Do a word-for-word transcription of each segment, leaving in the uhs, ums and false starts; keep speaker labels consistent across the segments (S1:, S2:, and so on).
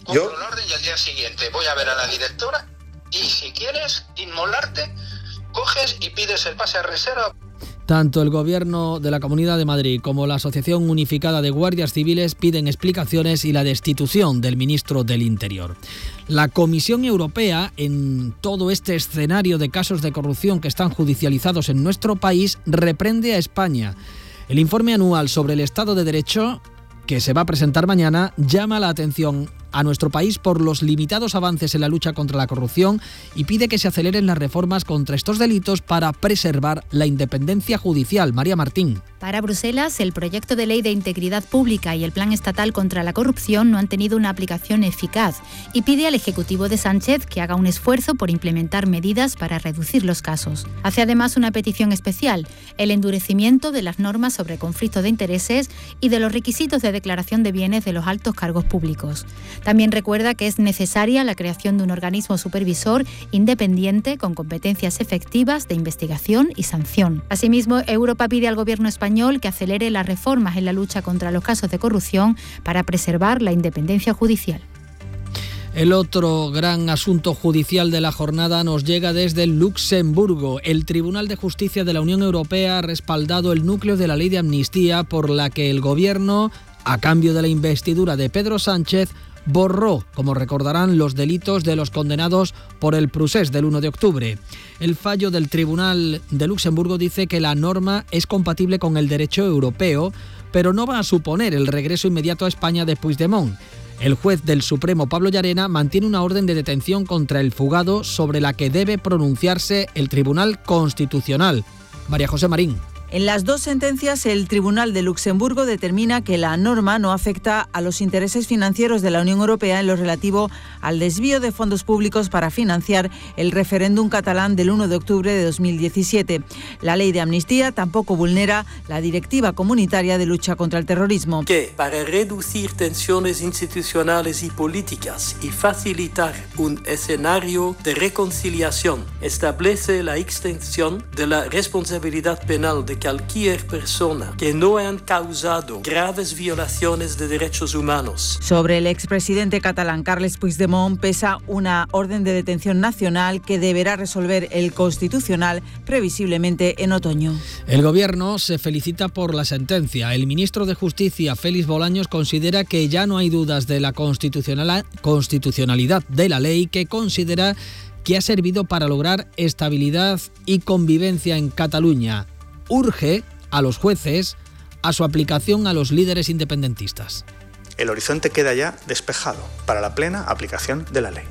S1: compro Yo... el orden y al día siguiente voy a ver a la directora y si quieres inmolarte, coges y pides el pase a reserva.
S2: Tanto el Gobierno de la Comunidad de Madrid como la Asociación Unificada de Guardias Civiles piden explicaciones y la destitución del ministro del Interior. La Comisión Europea, en todo este escenario de casos de corrupción que están judicializados en nuestro país, reprende a España. El informe anual sobre el Estado de Derecho, que se va a presentar mañana, llama la atención a nuestro país por los limitados avances en la lucha contra la corrupción y pide que se aceleren las reformas contra estos delitos para preservar la independencia judicial. María Martín.
S3: Para Bruselas, el proyecto de ley de integridad pública y el plan estatal contra la corrupción no han tenido una aplicación eficaz y pide al Ejecutivo de Sánchez que haga un esfuerzo por implementar medidas para reducir los casos. Hace además una petición especial, el endurecimiento de las normas sobre conflicto de intereses y de los requisitos de declaración de bienes de los altos cargos públicos. También recuerda que es necesaria la creación de un organismo supervisor independiente con competencias efectivas de investigación y sanción. Asimismo, Europa pide al Gobierno español que acelere las reformas en la lucha contra los casos de corrupción para preservar la independencia judicial.
S2: El otro gran asunto judicial de la jornada nos llega desde Luxemburgo. El Tribunal de Justicia de la Unión Europea ha respaldado el núcleo de la ley de amnistía por la que el Gobierno, a cambio de la investidura de Pedro Sánchez, borró, como recordarán, los delitos de los condenados por el procés del uno de octubre. El fallo del Tribunal de Luxemburgo dice que la norma es compatible con el derecho europeo, pero no va a suponer el regreso inmediato a España de Puigdemont. El juez del Supremo, Pablo Llarena, mantiene una orden de detención contra el fugado sobre la que debe pronunciarse el Tribunal Constitucional. María José Marín.
S4: En las dos sentencias, el Tribunal de Luxemburgo determina que la norma no afecta a los intereses financieros de la Unión Europea en lo relativo al desvío de fondos públicos para financiar el referéndum catalán del uno de octubre de dos mil diecisiete. La ley de amnistía tampoco vulnera la Directiva Comunitaria de Lucha contra el Terrorismo.
S5: Que, para reducir tensiones institucionales y políticas y facilitar un escenario de reconciliación, establece la extensión de la responsabilidad penal de cualquier persona que no hayan causado graves violaciones de derechos humanos.
S4: Sobre el expresidente catalán Carles Puigdemont pesa una orden de detención nacional que deberá resolver el Constitucional previsiblemente en otoño.
S2: El Gobierno se felicita por la sentencia. El ministro de Justicia, Félix Bolaños, considera que ya no hay dudas de la constitucionalidad de la ley, que considera que ha servido para lograr estabilidad y convivencia en Cataluña. Urge a los jueces a su aplicación a los líderes independentistas.
S6: El horizonte queda ya despejado para la plena aplicación de la ley.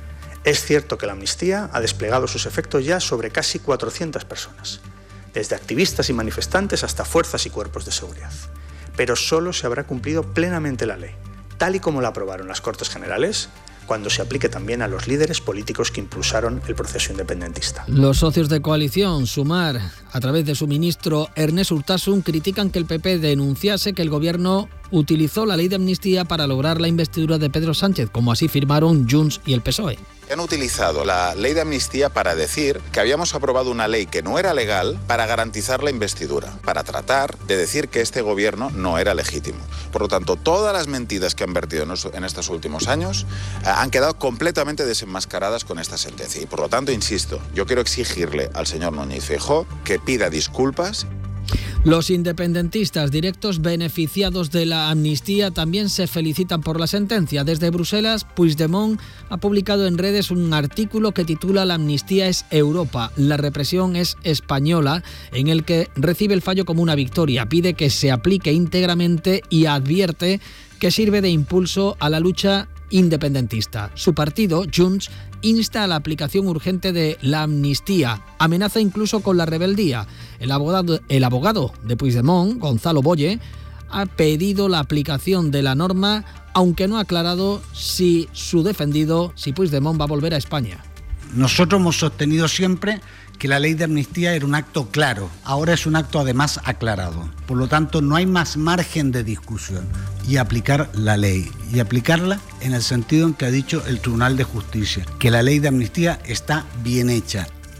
S6: Es cierto que la amnistía ha desplegado sus efectos ya sobre casi cuatrocientas personas, desde activistas y manifestantes hasta fuerzas y cuerpos de seguridad. Pero solo se habrá cumplido plenamente la ley, tal y como la aprobaron las Cortes Generales, cuando se aplique también a los líderes políticos que impulsaron el proceso independentista.
S2: Los socios de coalición, Sumar, a través de su ministro Ernest Urtasun, critican que el P P denunciase que el Gobierno utilizó la ley de amnistía para lograr la investidura de Pedro Sánchez, como así firmaron Junts y el P S O E.
S7: Han utilizado la ley de amnistía para decir que habíamos aprobado una ley que no era legal para garantizar la investidura, para tratar de decir que este gobierno no era legítimo. Por lo tanto, todas las mentiras que han vertido en estos últimos años eh, han quedado completamente desenmascaradas con esta sentencia. Y por lo tanto, insisto, yo quiero exigirle al señor Núñez Feijóo que pida disculpas.
S2: Los independentistas directos beneficiados de la amnistía también se felicitan por la sentencia. Desde Bruselas, Puigdemont ha publicado en redes un artículo que titula «La amnistía es Europa, la represión es española», en el que recibe el fallo como una victoria. Pide que se aplique íntegramente y advierte que sirve de impulso a la lucha independentista. Su partido, Junts, insta a la aplicación urgente de la amnistía. Amenaza incluso con la rebeldía. El abogado, el abogado de Puigdemont, Gonzalo Boye, ha pedido la aplicación de la norma, aunque no ha aclarado si su defendido, si Puigdemont, va a volver a España.
S8: Nosotros hemos sostenido siempre que la ley de amnistía era un acto claro, ahora es un acto además aclarado. Por lo tanto, no hay más margen de discusión y aplicar la ley, y aplicarla en el sentido en que ha dicho el Tribunal de Justicia, que la ley de amnistía está bien hecha.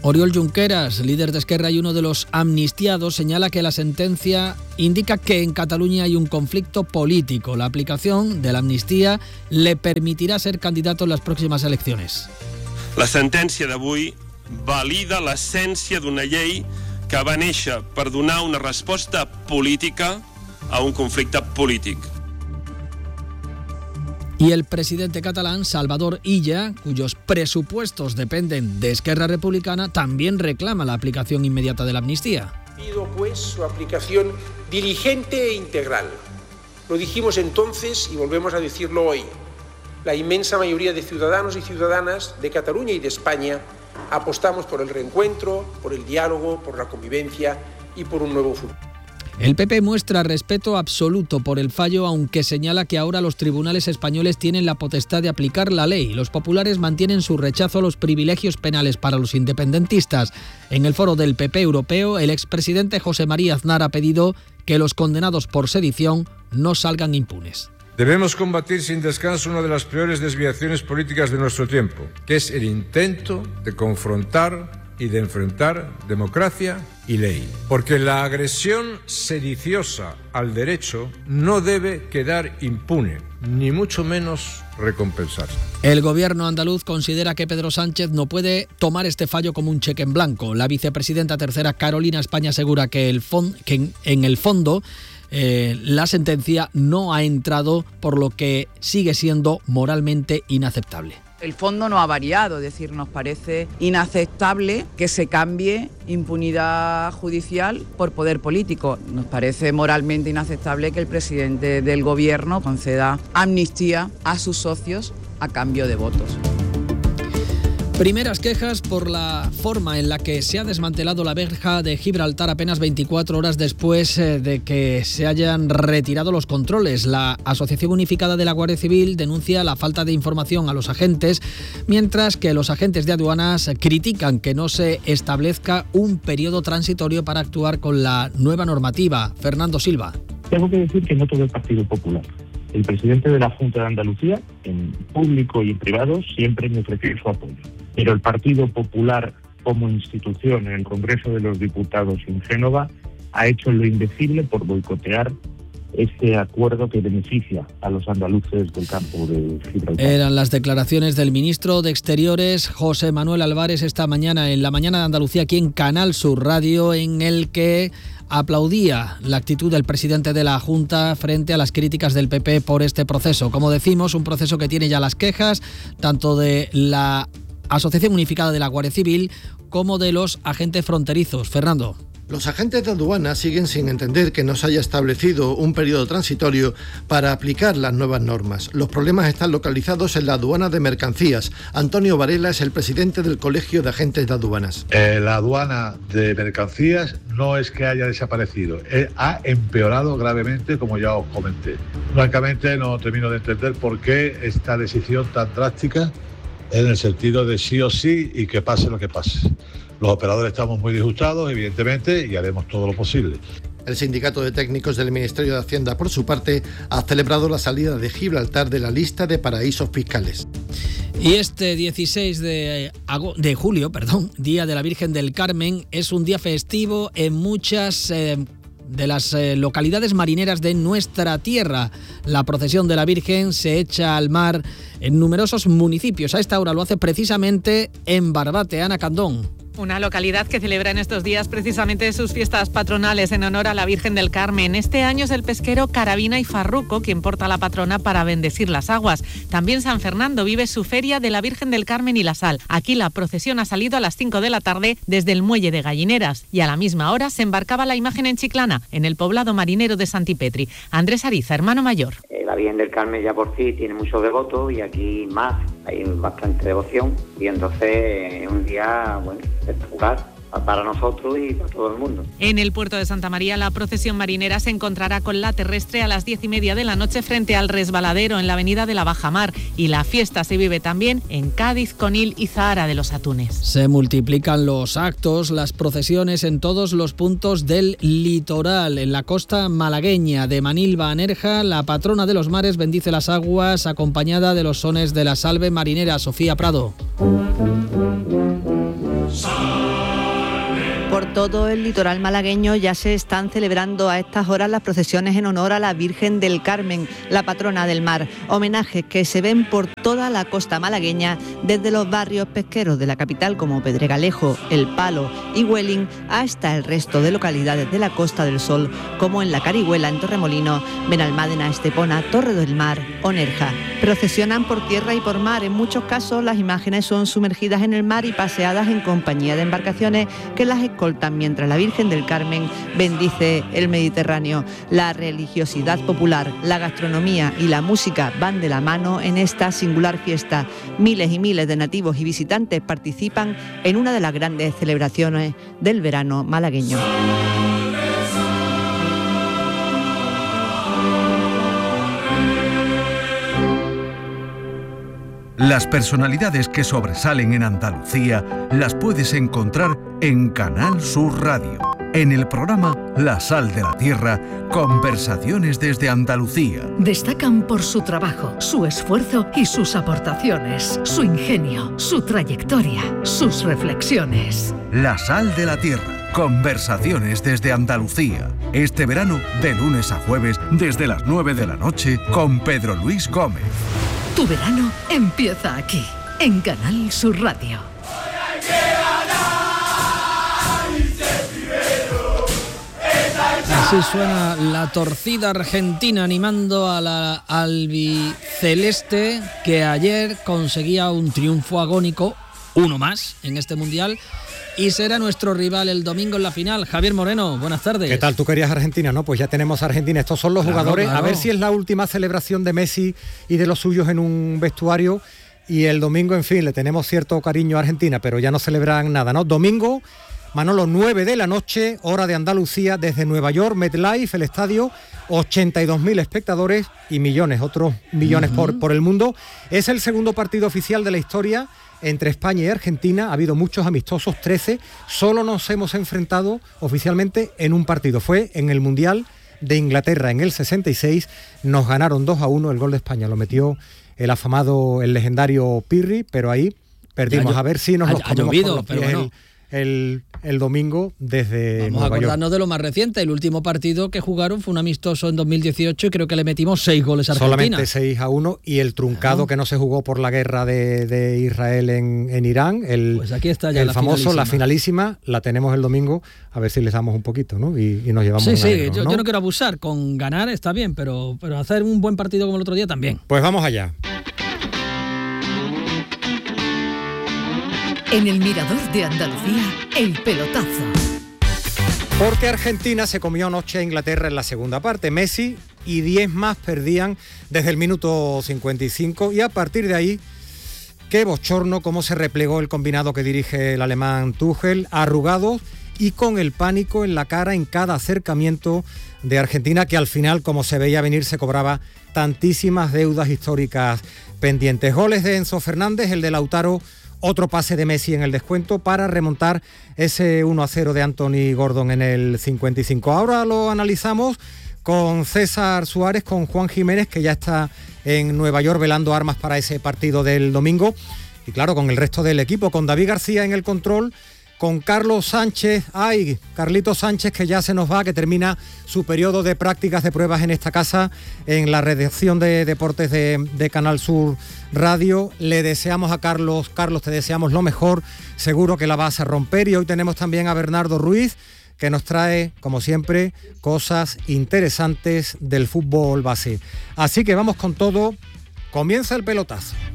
S2: Oriol Junqueras, líder de Esquerra y uno de los amnistiados, señala que la sentencia indica que en Cataluña hay un conflicto político. La aplicación de la amnistía le permitirá ser candidato en las próximas elecciones.
S9: La sentència d'avui valida l'essència d'una llei que va néixer per donar una resposta política a un conflicte polític.
S2: Y el presidente catalán, Salvador Illa, cuyos presupuestos dependen de Esquerra Republicana, también reclama la aplicación inmediata de la amnistía.
S10: Pido, pues, su aplicación diligente e integral. Lo dijimos entonces y volvemos a decirlo hoy. La inmensa mayoría de ciudadanos y ciudadanas de Cataluña y de España apostamos por el reencuentro, por el diálogo, por la convivencia y por un nuevo futuro.
S2: El P P muestra respeto absoluto por el fallo, aunque señala que ahora los tribunales españoles tienen la potestad de aplicar la ley. Los populares mantienen su rechazo a los privilegios penales para los independentistas. En el foro del P P europeo, el expresidente José María Aznar ha pedido que los condenados por sedición no salgan impunes.
S11: Debemos combatir sin descanso una de las peores desviaciones políticas de nuestro tiempo, que es el intento de confrontar y de enfrentar democracia y ley. Porque la agresión sediciosa al derecho no debe quedar impune, ni mucho menos recompensarse.
S2: El gobierno andaluz considera que Pedro Sánchez no puede tomar este fallo como un cheque en blanco. La vicepresidenta tercera Carolina España asegura que, el fond- que en, en el fondo eh, la sentencia no ha entrado, por lo que sigue siendo moralmente inaceptable.
S12: El fondo no ha variado, es decir, nos parece inaceptable que se cambie impunidad judicial por poder político. Nos parece moralmente inaceptable que el presidente del gobierno conceda amnistía a sus socios a cambio de votos.
S2: Primeras quejas por la forma en la que se ha desmantelado la verja de Gibraltar apenas veinticuatro horas después de que se hayan retirado los controles. La Asociación Unificada de la Guardia Civil denuncia la falta de información a los agentes, mientras que los agentes de aduanas critican que no se establezca un periodo transitorio para actuar con la nueva normativa. Fernando Silva.
S13: Tengo que decir que no todo el Partido Popular. El presidente de la Junta de Andalucía, en público y en privado, siempre me ofreció su apoyo. Pero el Partido Popular, como institución en el Congreso de los Diputados en Génova, ha hecho lo indecible por boicotear este acuerdo que beneficia a los andaluces del campo de Gibraltar.
S2: Eran las declaraciones del ministro de Exteriores, José Manuel Álvarez, esta mañana en la Mañana de Andalucía, aquí en Canal Sur Radio, en el que aplaudía la actitud del presidente de la Junta frente a las críticas del P P por este proceso. Como decimos, un proceso que tiene ya las quejas tanto de la Asociación Unificada de la Guardia Civil como de los agentes fronterizos. Fernando.
S14: Los agentes de aduana siguen sin entender que no se haya establecido un periodo transitorio para aplicar las nuevas normas. Los problemas están localizados en la aduana de mercancías. Antonio Varela es el presidente del Colegio de Agentes de Aduanas.
S15: Eh, la aduana de mercancías no es que haya desaparecido, eh, ha empeorado gravemente, como ya os comenté. Francamente no termino de entender por qué esta decisión tan drástica, en el sentido de sí o sí y que pase lo que pase. Los operadores estamos muy disgustados, evidentemente, y haremos todo lo posible.
S14: El Sindicato de Técnicos del Ministerio de Hacienda, por su parte, ha celebrado la salida de Gibraltar de la lista de paraísos fiscales.
S2: Y este dieciséis de, de julio, perdón, Día de la Virgen del Carmen, es un día festivo en muchas eh, de las eh, localidades marineras de nuestra tierra. La procesión de la Virgen se echa al mar en numerosos municipios. A esta hora lo hace precisamente en Barbate. Ana Candón.
S16: Una localidad que celebra en estos días precisamente sus fiestas patronales en honor a la Virgen del Carmen. Este año es el pesquero Carabina y Farruco quien porta la patrona para bendecir las aguas. También San Fernando vive su feria de la Virgen del Carmen y la Sal. Aquí la procesión ha salido a las cinco de la tarde desde el muelle de Gallineras y a la misma hora se embarcaba la imagen en Chiclana, en el poblado marinero de Santipetri. Andrés Ariza, hermano mayor.
S17: La Virgen del Carmen ya por sí tiene muchos devotos y aquí más, hay bastante devoción y entonces es un día, bueno, espectacular para nosotros y para todo el mundo.
S16: En el puerto de Santa María la procesión marinera se encontrará con la terrestre a las diez y media de la noche frente al resbaladero en la avenida de la Bajamar y la fiesta se vive también en Cádiz, Conil y Zahara de los Atunes.
S2: Se multiplican los actos, las procesiones en todos los puntos del litoral. En la costa malagueña de Manilva a Nerja, la patrona de los mares bendice las aguas acompañada de los sones de la salve marinera. Sofía Prado.
S18: Sa- todo el litoral malagueño ya se están celebrando a estas horas las procesiones en honor a la Virgen del Carmen, la patrona del mar. Homenajes que se ven por toda la costa malagueña, desde los barrios pesqueros de la capital como Pedregalejo, El Palo y Huelin, hasta el resto de localidades de la Costa del Sol, como en La Carihuela, en Torremolinos, Benalmádena, Estepona, Torre del Mar o Nerja. Procesionan por tierra y por mar. En muchos casos las imágenes son sumergidas en el mar y paseadas en compañía de embarcaciones que las escoltan mientras la Virgen del Carmen bendice el Mediterráneo. La religiosidad popular, la gastronomía y la música van de la mano en esta singular fiesta. Miles y miles de nativos y visitantes participan en una de las grandes celebraciones del verano malagueño.
S19: Las personalidades que sobresalen en Andalucía las puedes encontrar en Canal Sur Radio, en el programa La Sal de la Tierra, conversaciones desde Andalucía.
S20: Destacan por su trabajo, su esfuerzo y sus aportaciones, su ingenio, su trayectoria, sus reflexiones.
S19: La Sal de la Tierra, conversaciones desde Andalucía. Este verano, de lunes a jueves, desde las nueve de la noche, con Pedro Luis Gómez.
S20: Tu verano empieza aquí, en Canal Sur Radio.
S2: Así suena la torcida argentina animando a la albiceleste, que ayer conseguía un triunfo agónico, uno más en este mundial, y será nuestro rival el domingo en la final. Javier Moreno, buenas tardes.
S21: ¿Qué tal? ¿Tú querías Argentina? No, pues ya tenemos a Argentina. Estos son los claro, jugadores. Claro. A ver si es la última celebración de Messi y de los suyos en un vestuario. Y el domingo, en fin, le tenemos cierto cariño a Argentina, pero ya no celebran nada, ¿no? Domingo, Manolo, nueve de la noche, hora de Andalucía, desde Nueva York, MetLife, el estadio, ochenta y dos mil espectadores y millones, otros millones uh-huh. por, por el mundo. Es el segundo partido oficial de la historia entre España y Argentina. Ha habido muchos amistosos, trece, solo nos hemos enfrentado oficialmente en un partido, fue en el Mundial de Inglaterra en el sesenta y seis, nos ganaron dos a uno, el gol de España lo metió el afamado, el legendario Pirri, pero ahí perdimos. A ver si nos ha, los comemos ha llovido, por los pies pero bueno. el, el, el domingo desde
S2: Vamos
S21: Nueva
S2: a acordarnos
S21: York.
S2: de lo más reciente. El último partido que jugaron fue un amistoso en dos mil dieciocho y creo que le metimos seis goles a Argentina.
S21: Solamente seis a uno, y el truncado claro. que no se jugó por la guerra de, de Israel en, en Irán, el,
S2: pues aquí está ya
S21: el
S2: la
S21: famoso,
S2: finalísima.
S21: la finalísima, la tenemos el domingo, a ver si les damos un poquito, ¿no? Y, y nos llevamos
S2: Sí,
S21: un
S2: sí,
S21: aero,
S2: yo,
S21: ¿no?
S2: yo no quiero abusar, con ganar está bien, pero, pero hacer un buen partido como el otro día también.
S21: Pues vamos allá.
S20: En el Mirador de Andalucía, el pelotazo.
S21: Porque Argentina se comió anoche a Inglaterra en la segunda parte. Messi y diez más perdían desde el minuto cincuenta y cinco, y a partir de ahí, qué bochorno cómo se replegó el combinado que dirige el alemán Tuchel, arrugado y con el pánico en la cara en cada acercamiento de Argentina, que al final, como se veía venir, se cobraba tantísimas deudas históricas pendientes. Goles de Enzo Fernández, el de Lautaro, otro pase de Messi en el descuento para remontar ese uno a cero de Anthony Gordon en el cincuenta y cinco. Ahora lo analizamos con César Suárez, con Juan Jiménez, que ya está en Nueva York velando armas para ese partido del domingo, y claro, con el resto del equipo, con David García en el control, con Carlos Sánchez, ay, Carlitos Sánchez, que ya se nos va, que termina su periodo de prácticas de pruebas en esta casa, en la redacción de deportes de, de Canal Sur Radio. Le deseamos a Carlos, Carlos, te deseamos lo mejor, seguro que la vas a romper. Y hoy tenemos también a Bernardo Ruiz, que nos trae, como siempre, cosas interesantes del fútbol base. Así que vamos con todo, comienza el pelotazo.